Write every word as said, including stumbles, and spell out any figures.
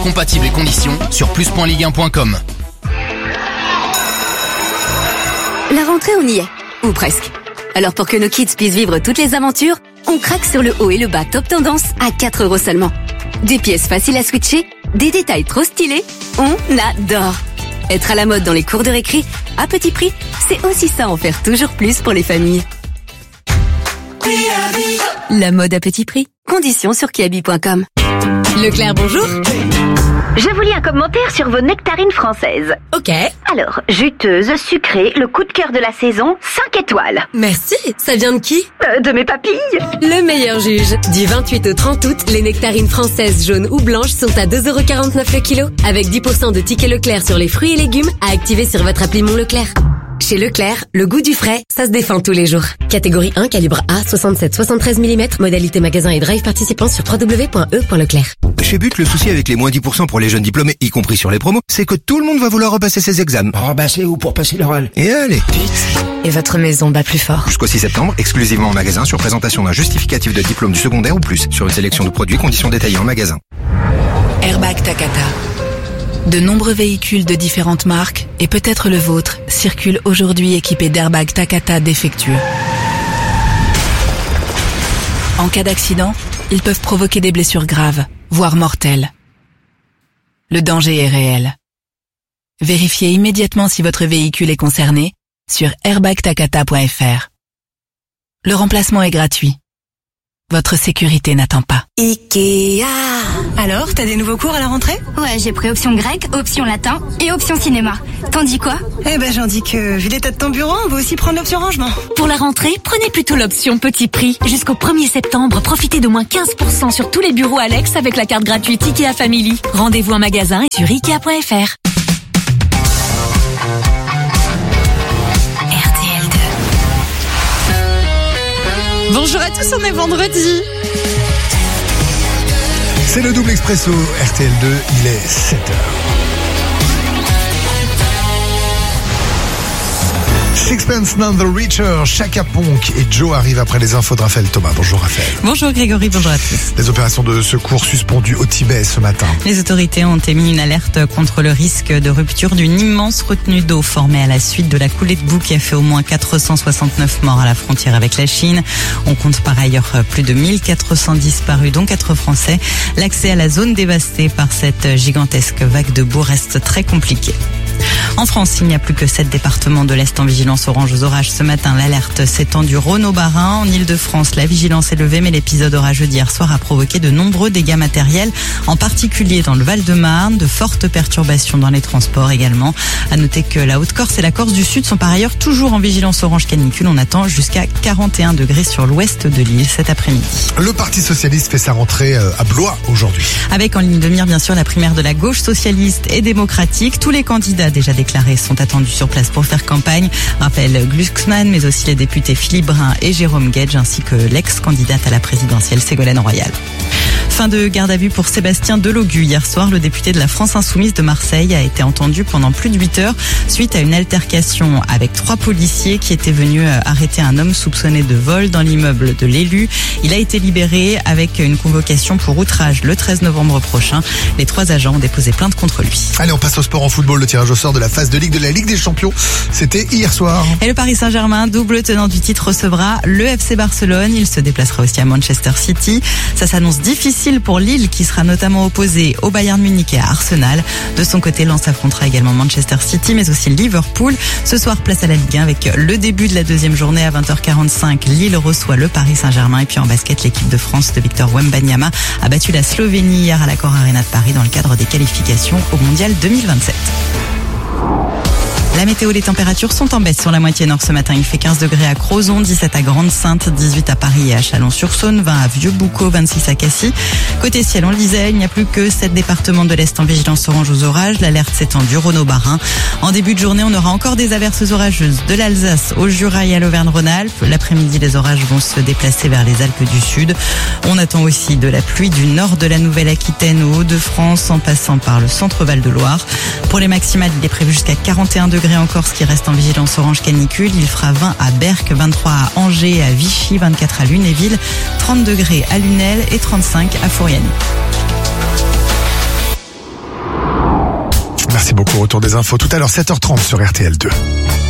compatibles et conditions sur plus point ligue un point com. La rentrée, on y est. Ou presque. Alors pour que nos kids puissent vivre toutes les aventures, on craque sur le haut et le bas top tendance à quatre euros seulement. Des pièces faciles à switcher, des détails trop stylés, on adore. Être à la mode dans les cours de récré, à petit prix, c'est aussi ça, en faire toujours plus pour les familles. La mode à petit prix. Conditions sur kiabi point com. Leclerc, bonjour. Je vous lis un commentaire sur vos nectarines françaises. Ok. Alors, juteuse, sucrée, le coup de cœur de la saison, cinq étoiles. Merci. Ça vient de qui? Euh, de mes papilles. Le meilleur juge. Du vingt-huit au trente août, les nectarines françaises jaunes ou blanches sont à deux euros quarante-neuf le kilo. Avec dix pour cent de tickets Leclerc sur les fruits et légumes à activer sur votre appli Mon Leclerc. Chez Leclerc, le goût du frais, ça se défend tous les jours. Catégorie un, calibre A, soixante-sept à soixante-treize millimètres, modalité magasin et drive participant sur w w w point e point leclerc. Chez But, le souci avec les moins dix pour cent pour les jeunes diplômés, y compris sur les promos, c'est que tout le monde va vouloir repasser ses examens. Repasser ou pour passer l'oral. Et allez. Et votre maison bat plus fort. Jusqu'au six septembre, exclusivement en magasin, sur présentation d'un justificatif de diplôme du secondaire ou plus, sur une sélection de produits, conditions détaillées en magasin. Airbag Takata. De nombreux véhicules de différentes marques, et peut-être le vôtre, circulent aujourd'hui équipés d'airbags Takata défectueux. En cas d'accident, ils peuvent provoquer des blessures graves, voire mortelles. Le danger est réel. Vérifiez immédiatement si votre véhicule est concerné sur airbag takata point f r. Le remplacement est gratuit. Votre sécurité n'attend pas. Ikea. Alors, t'as des nouveaux cours à la rentrée? Ouais, j'ai pris option grec, option latin et option cinéma. T'en dis quoi? Eh ben, j'en dis que, vu l'état de ton bureau, on va aussi prendre l'option rangement. Pour la rentrée, prenez plutôt l'option petit prix. Jusqu'au premier septembre, profitez de moins quinze pour cent sur tous les bureaux Alex avec la carte gratuite Ikea Family. Rendez-vous en magasin et sur ikea point f r. Bonjour à tous, on est vendredi. C'est le double expresso R T L deux, il est sept heures. Sixpence None the Richer, Chaka Ponk et Joe arrivent après les infos de Raphaël Thomas. Bonjour Raphaël. Bonjour Grégory, bonjour à tous. Les opérations de secours suspendues au Tibet ce matin. Les autorités ont émis une alerte contre le risque de rupture d'une immense retenue d'eau formée à la suite de la coulée de boue qui a fait au moins quatre cent soixante-neuf morts à la frontière avec la Chine. On compte par ailleurs plus de mille quatre cents disparus, dont quatre Français. L'accès à la zone dévastée par cette gigantesque vague de boue reste très compliqué. En France, il n'y a plus que sept départements de l'Est en vigilance orange aux orages. Ce matin, l'alerte s'étend du Rhône au Bas-Rhin. En Ile-de-France, la vigilance est levée, mais l'épisode orageux d'hier soir a provoqué de nombreux dégâts matériels, en particulier dans le Val-de-Marne, de fortes perturbations dans les transports également. À noter que la Haute-Corse et la Corse du Sud sont par ailleurs toujours en vigilance orange canicule. On attend jusqu'à quarante et un degrés sur l'ouest de l'île cet après-midi. Le Parti Socialiste fait sa rentrée à Blois aujourd'hui. Avec en ligne de mire, bien sûr, la primaire de la gauche socialiste et démocratique. Tous les candidats déjà déclarés sont attendus sur place pour faire campagne. Raphaël Glucksmann, mais aussi les députés Philippe Brun et Jérôme Guedj, ainsi que l'ex-candidate à la présidentielle Ségolène Royal. Fin de garde à vue pour Sébastien Delogu. Hier soir, le député de la France Insoumise de Marseille a été entendu pendant plus de huit heures suite à une altercation avec trois policiers qui étaient venus arrêter un homme soupçonné de vol dans l'immeuble de l'élu. Il a été libéré avec une convocation pour outrage le treize novembre prochain. Les trois agents ont déposé plainte contre lui. Allez, on passe au sport en football. Le tirage au sort de la phase de Ligue de la Ligue des Champions, c'était hier soir. Et le Paris Saint-Germain, double tenant du titre, recevra le F C Barcelone. Il se déplacera aussi à Manchester City. Ça s'annonce difficile pour Lille, qui sera notamment opposé au Bayern Munich et à Arsenal. De son côté, Lens affrontera également Manchester City, mais aussi Liverpool. Ce soir, place à la Ligue un avec le début de la deuxième journée à vingt heures quarante-cinq. Lille reçoit le Paris Saint-Germain. Et puis en basket, l'équipe de France de Victor Wembanyama a battu la Slovénie hier à l'Accor Arena de Paris dans le cadre des qualifications au Mondial deux mille vingt-sept. La météo, les températures sont en baisse sur la moitié nord ce matin. Il fait quinze degrés à Crozon, dix-sept à Grande-Sainte, dix-huit à Paris et à Chalon-sur-Saône, vingt à Vieux-Boucau, vingt-six à Cassis. Côté ciel, on le disait, il n'y a plus que sept départements de l'Est en vigilance orange aux orages. L'alerte s'étend du Rhône au Bas-Rhin. En début de journée, on aura encore des averses orageuses de l'Alsace au Jura et à l'Auvergne-Rhône-Alpes. L'après-midi, les orages vont se déplacer vers les Alpes du Sud. On attend aussi de la pluie du nord de la Nouvelle-Aquitaine aux Hauts-de-France, en passant par le centre Val-de-Loire. Pour les maximales, il est prévu jusqu'à quarante et un degrés en Corse qui reste en vigilance orange canicule. Il fera vingt à Berck, vingt-trois à Angers, à Vichy, vingt-quatre à Lunéville, trente degrés à Lunel et trente-cinq à Fouriani. beaucoup. Retour des infos tout à l'heure, sept heures trente sur R T L deux.